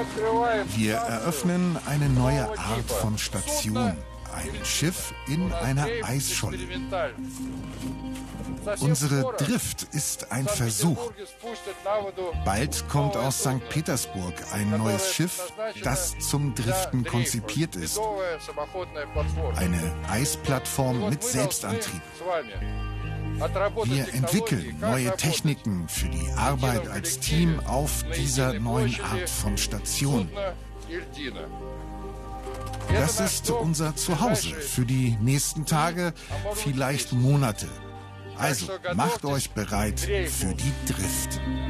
Wir eröffnen eine neue Art von Station. Ein Schiff in einer Eisscholle. Unsere Drift ist ein Versuch. Bald kommt aus St. Petersburg ein neues Schiff, das zum Driften konzipiert ist. Eine Eisplattform mit Selbstantrieb. Wir entwickeln neue Techniken für die Arbeit als Team auf dieser neuen Art von Station. Das ist unser Zuhause für die nächsten Tage, vielleicht Monate. Also macht euch bereit für die Drift.